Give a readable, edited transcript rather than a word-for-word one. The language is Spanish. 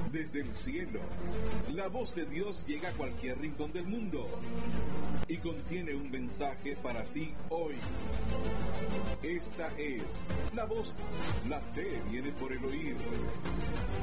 Desde el cielo, la voz de Dios llega a cualquier rincón del mundo y contiene un mensaje para ti hoy. Esta es la voz. La fe viene por el oír.